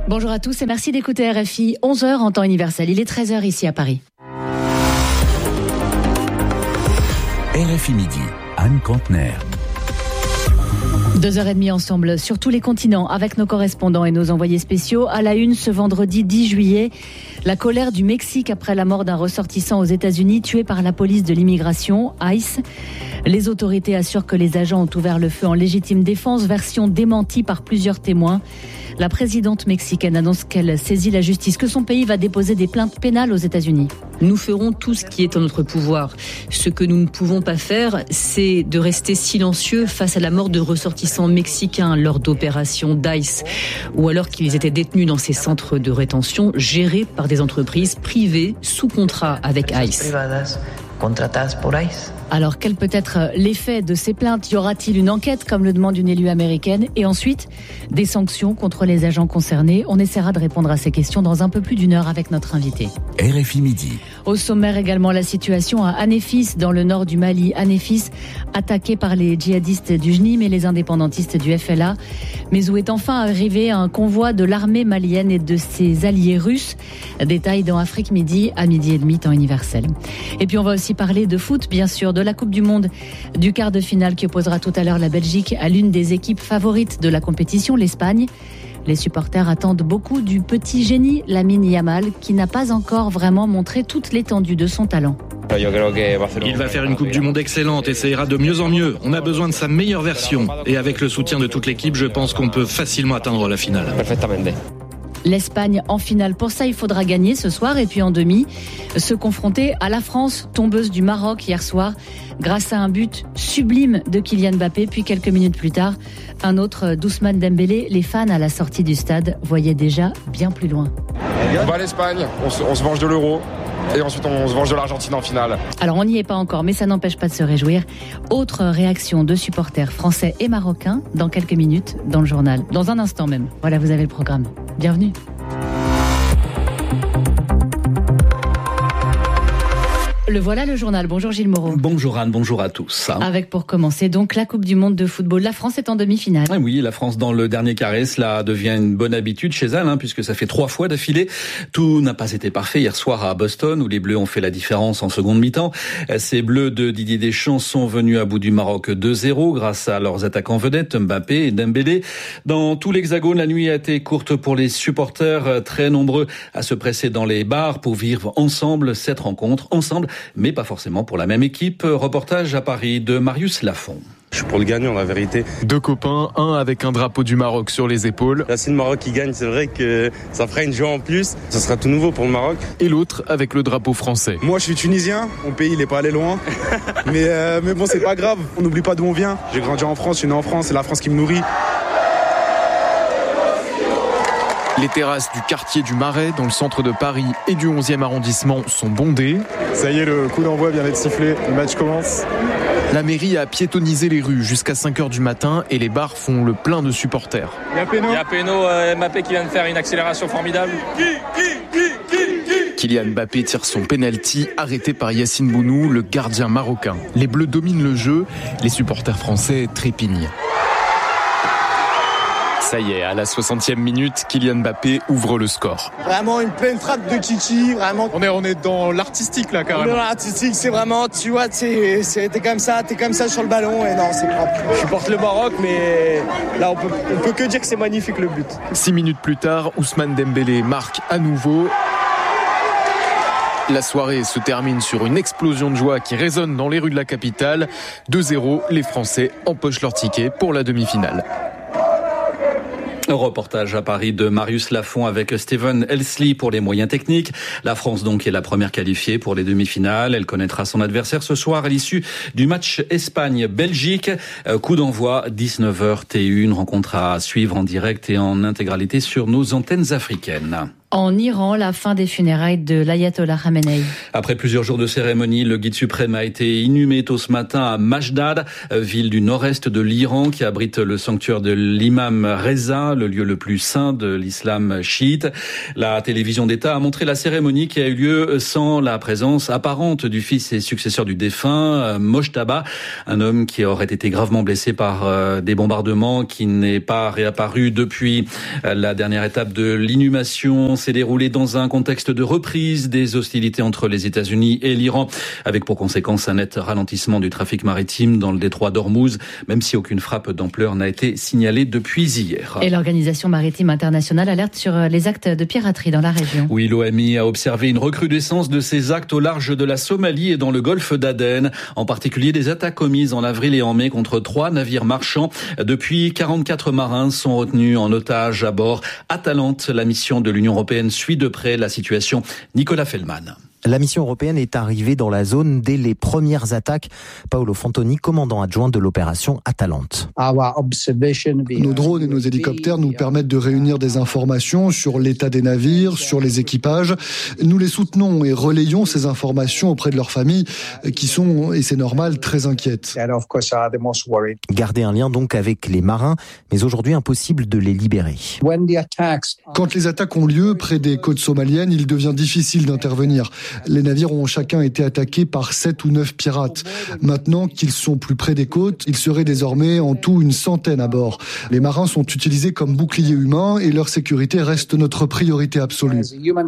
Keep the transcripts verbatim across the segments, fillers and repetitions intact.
Bonjour à tous et merci d'écouter R F I. onze heures en temps universel. Il est treize heures ici à Paris. R F I Midi, Anne Kantner. Deux heures et demie ensemble sur tous les continents avec nos correspondants et nos envoyés spéciaux. À la une ce vendredi dix juillet, la colère du Mexique après la mort d'un ressortissant aux États-Unis tué par la police de l'immigration, ICE. Les autorités assurent que les agents ont ouvert le feu en légitime défense, version démentie par plusieurs témoins. La présidente mexicaine annonce qu'elle saisit la justice, que son pays va déposer des plaintes pénales aux États-Unis. Nous ferons tout ce qui est en notre pouvoir. Ce que nous ne pouvons pas faire, c'est de rester silencieux face à la mort de ressortissants mexicains lors d'opérations d'ICE, ou alors qu'ils étaient détenus dans ces centres de rétention gérés par des entreprises privées sous contrat avec ICE. Alors, quel peut être l'effet de ces plaintes ? Y aura-t-il une enquête, comme le demande une élue américaine ? Et ensuite, des sanctions contre les agents concernés ? On essaiera de répondre à ces questions dans un peu plus d'une heure avec notre invité. R F I Midi. Au sommaire également, la situation à Anéfis, dans le nord du Mali. Anéfis, attaqué par les djihadistes du J N I M et les indépendantistes du F L A. Mais où est enfin arrivé un convoi de l'armée malienne et de ses alliés russes ? Détail dans Afrique Midi, à midi et demi, temps universel. Et puis on va aussi parler de foot, bien sûr, de la Coupe du Monde, du quart de finale qui opposera tout à l'heure la Belgique à l'une des équipes favorites de la compétition, l'Espagne. Les supporters attendent beaucoup du petit génie Lamine Yamal, qui n'a pas encore vraiment montré toute l'étendue de son talent. Il va faire une Coupe du Monde excellente et ça ira de mieux en mieux. On a besoin de sa meilleure version. Et avec le soutien de toute l'équipe, je pense qu'on peut facilement atteindre la finale. L'Espagne en finale. Pour ça, il faudra gagner ce soir et puis en demi, se confronter à la France, tombeuse du Maroc hier soir, grâce à un but sublime de Kylian Mbappé. Puis quelques minutes plus tard, un autre d'Ousmane Dembélé. Les fans à la sortie du stade voyaient déjà bien plus loin. On va à l'Espagne, on se, on se venge de l'Euro. Et ensuite, on se venge de l'Argentine en finale. Alors, on n'y est pas encore, mais ça n'empêche pas de se réjouir. Autre réaction de supporters français et marocains dans quelques minutes dans le journal. Dans un instant même. Voilà, vous avez le programme. Bienvenue. Le voilà le journal. Bonjour Gilles Moreau. Bonjour Anne, bonjour à tous. Avec pour commencer donc la Coupe du Monde de football. La France est en demi-finale. Ah oui, la France dans le dernier carré, cela devient une bonne habitude chez elle, hein, puisque ça fait trois fois d'affilée. Tout n'a pas été parfait hier soir à Boston, où les Bleus ont fait la différence en seconde mi-temps. Ces Bleus de Didier Deschamps sont venus à bout du Maroc deux zéro grâce à leurs attaquants vedettes, Mbappé et Dembélé. Dans tout l'Hexagone, la nuit a été courte pour les supporters, très nombreux à se presser dans les bars pour vivre ensemble cette rencontre, ensemble, mais pas forcément pour la même équipe. Reportage à Paris de Marius Lafont. Je suis pour le gagnant, la vérité. Deux copains, un avec un drapeau du Maroc sur les épaules. Là, si le Maroc qui gagne, c'est vrai que ça fera une joie en plus. Ça sera tout nouveau pour le Maroc. Et l'autre avec le drapeau français. Moi, je suis tunisien. Mon pays, il n'est pas allé loin. mais, euh, mais bon, c'est pas grave. On n'oublie pas d'où on vient. J'ai grandi en France, je suis né en France. C'est la France qui me nourrit. Les terrasses du quartier du Marais, dans le centre de Paris et du onzième arrondissement, sont bondées. Ça y est, le coup d'envoi vient d'être sifflé. Le match commence. La mairie a piétonnisé les rues jusqu'à cinq heures du matin et les bars font le plein de supporters. Il y a Péno, il y a Péno euh, Mbappé qui vient de faire une accélération formidable. Qui, qui, qui, qui, qui Kylian Mbappé tire son penalty, arrêté par Yassine Bounou, le gardien marocain. Les Bleus dominent le jeu, les supporters français trépignent. Ça y est, à la soixantième minute, Kylian Mbappé ouvre le score. Vraiment une pleine frappe de Titi, vraiment. On est, on est dans l'artistique là, carrément. Dans l'artistique, c'est vraiment, tu vois, t'es, t'es comme ça, t'es comme ça sur le ballon et non, c'est propre. Je supporte le Maroc, mais là, on peut, on peut que dire que c'est magnifique le but. Six minutes plus tard, Ousmane Dembélé marque à nouveau. La soirée se termine sur une explosion de joie qui résonne dans les rues de la capitale. deux zéro, les Français empochent leur ticket pour la demi-finale. Reportage à Paris de Marius Lafont avec Steven Elsley pour les moyens techniques. La France donc est la première qualifiée pour les demi-finales. Elle connaîtra son adversaire ce soir à l'issue du match Espagne-Belgique. Coup d'envoi dix-neuf heures T un, une rencontre à suivre en direct et en intégralité sur nos antennes africaines. En Iran, la fin des funérailles de l'ayatollah Khamenei. Après plusieurs jours de cérémonie, le guide suprême a été inhumé tôt ce matin à Mashdad, ville du nord-est de l'Iran qui abrite le sanctuaire de l'imam Reza, le lieu le plus saint de l'islam chiite. La télévision d'État a montré la cérémonie qui a eu lieu sans la présence apparente du fils et successeur du défunt, Mojtaba, un homme qui aurait été gravement blessé par des bombardements, qui n'est pas réapparu depuis. La dernière étape de l'inhumation s'est déroulée dans un contexte de reprise des hostilités entre les États-Unis et l'Iran, avec pour conséquence un net ralentissement du trafic maritime dans le détroit d'Ormuz, même si aucune frappe d'ampleur n'a été signalée depuis hier. Et l'Organisation maritime internationale alerte sur les actes de piraterie dans la région. Oui, l'O M I a observé une recrudescence de ces actes au large de la Somalie et dans le golfe d'Aden, en particulier des attaques commises en avril et en mai contre trois navires marchands. Depuis, quarante-quatre marins sont retenus en otage à bord. Atalante, la mission de l'Union européenne, suit de près la situation. Nicolas Feldman. La mission européenne est arrivée dans la zone dès les premières attaques. Paolo Fantoni, commandant adjoint de l'opération Atalante. Nos drones et nos hélicoptères nous permettent de réunir des informations sur l'état des navires, sur les équipages. Nous les soutenons et relayons ces informations auprès de leurs familles qui sont, et c'est normal, très inquiètes. Garder un lien donc avec les marins, mais aujourd'hui impossible de les libérer. Quand les attaques ont lieu près des côtes somaliennes, il devient difficile d'intervenir. Les navires ont chacun été attaqués par sept ou neuf pirates. Maintenant qu'ils sont plus près des côtes, il serait désormais en tout une centaine à bord. Les marins sont utilisés comme boucliers humains et leur sécurité reste notre priorité absolue.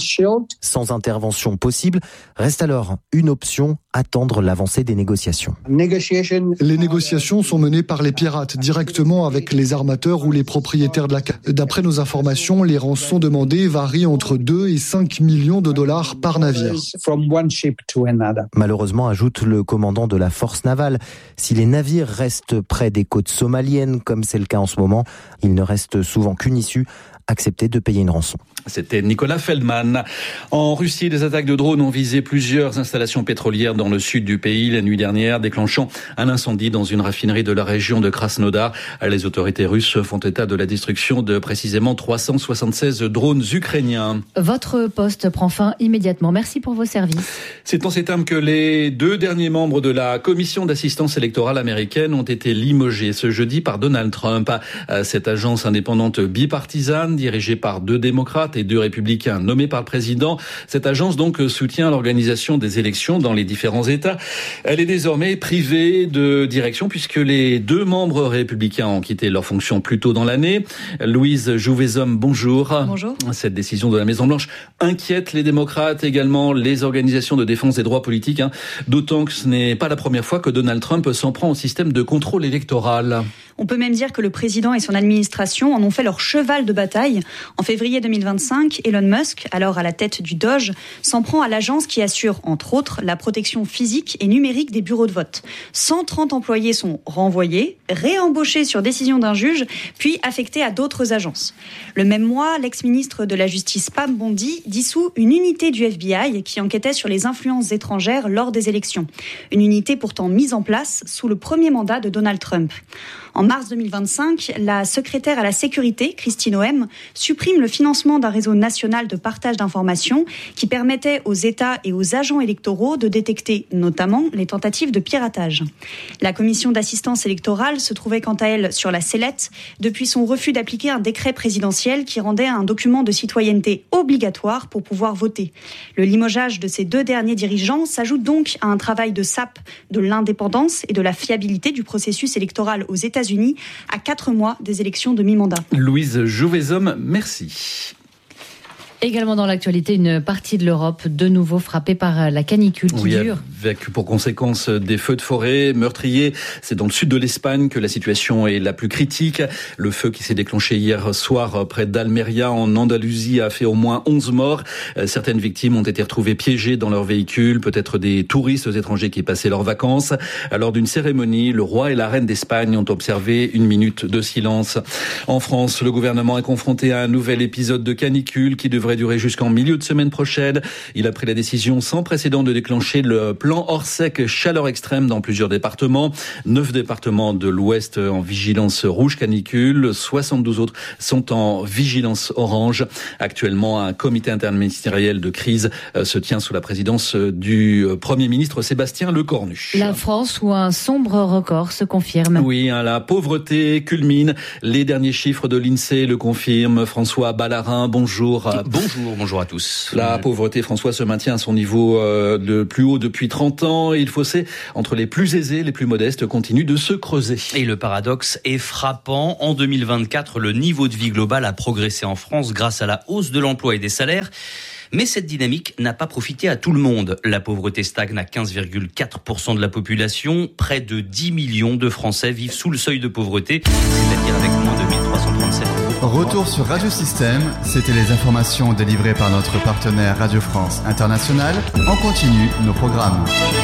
Sans intervention possible, reste alors une option, attendre l'avancée des négociations. Les négociations sont menées par les pirates, directement avec les armateurs ou les propriétaires de la cale. D'après nos informations, les rançons demandées varient entre deux et cinq millions de dollars par navire. Malheureusement, ajoute le commandant de la force navale, si les navires restent près des côtes somaliennes, comme c'est le cas en ce moment, il ne reste souvent qu'une issue, accepter de payer une rançon. C'était Nicolas Feldman. En Russie, des attaques de drones ont visé plusieurs installations pétrolières dans le sud du pays la nuit dernière, déclenchant un incendie dans une raffinerie de la région de Krasnodar. Les autorités russes font état de la destruction de précisément trois cent soixante-seize drones ukrainiens. Votre poste prend fin immédiatement. Merci pour vos services. C'est en ces termes que les deux derniers membres de la commission d'assistance électorale américaine ont été limogés ce jeudi par Donald Trump. Cette agence indépendante bipartisane, dirigée par deux démocrates et deux républicains nommés par le président. Cette agence donc soutient l'organisation des élections dans les différents États. Elle est désormais privée de direction puisque les deux membres républicains ont quitté leur fonction plus tôt dans l'année. Louise Jouvezhomme, bonjour. Bonjour. Cette décision de la Maison-Blanche inquiète les démocrates, également les organisations de défense des droits politiques, hein, d'autant que ce n'est pas la première fois que Donald Trump s'en prend au système de contrôle électoral. On peut même dire que le président et son administration en ont fait leur cheval de bataille. En février deux mille vingt-cinq, Elon Musk, alors à la tête du Doge, s'en prend à l'agence qui assure, entre autres, la protection physique et numérique des bureaux de vote. cent trente employés sont renvoyés, réembauchés sur décision d'un juge, puis affectés à d'autres agences. Le même mois, l'ex-ministre de la Justice Pam Bondi dissout une unité du F B I qui enquêtait sur les influences étrangères lors des élections. Une unité pourtant mise en place sous le premier mandat de Donald Trump. En mars deux mille vingt-cinq, la secrétaire à la sécurité, Christine Noem, supprime le financement d'un réseau national de partage d'informations qui permettait aux États et aux agents électoraux de détecter notamment les tentatives de piratage. La commission d'assistance électorale se trouvait quant à elle sur la sellette depuis son refus d'appliquer un décret présidentiel qui rendait un document de citoyenneté obligatoire pour pouvoir voter. Le limogeage de ces deux derniers dirigeants s'ajoute donc à un travail de sape de l'indépendance et de la fiabilité du processus électoral aux États-Unis à quatre mois des élections de mi-mandat. Louise Jouvezhomme, merci. Également dans l'actualité, une partie de l'Europe de nouveau frappée par la canicule qui oui, dure. Avec pour conséquence des feux de forêt meurtriers. C'est dans le sud de l'Espagne que la situation est la plus critique. Le feu qui s'est déclenché hier soir près d'Almeria en Andalousie a fait au moins onze morts. Certaines victimes ont été retrouvées piégées dans leur véhicule, peut-être des touristes étrangers qui passaient leurs vacances. Lors d'une cérémonie, le roi et la reine d'Espagne ont observé une minute de silence. En France, le gouvernement est confronté à un nouvel épisode de canicule qui devrait devrait durer jusqu'en milieu de semaine prochaine. Il a pris la décision sans précédent de déclencher le plan Orsec chaleur extrême dans plusieurs départements. Neuf départements de l'Ouest en vigilance rouge canicule. soixante-douze autres sont en vigilance orange. Actuellement, un comité interministériel de crise se tient sous la présidence du Premier ministre Sébastien Lecornu. La France où un sombre record se confirme. Oui, hein, la pauvreté culmine. Les derniers chiffres de l'INSEE le confirment. François Ballarin, bonjour. Bonjour, bonjour à tous. La pauvreté, François, se maintient à son niveau de plus haut depuis trente ans. Et le fossé entre les plus aisés et les plus modestes continue de se creuser. Et le paradoxe est frappant. En deux mille vingt-quatre, le niveau de vie global a progressé en France grâce à la hausse de l'emploi et des salaires. Mais cette dynamique n'a pas profité à tout le monde. La pauvreté stagne à quinze virgule quatre pour cent de la population. Près de dix millions de Français vivent sous le seuil de pauvreté, c'est-à-dire avec moins de mille trois cent trente-sept euros. Retour sur Radio Système. C'était les informations délivrées par notre partenaire Radio France Internationale. En continu, nos programmes.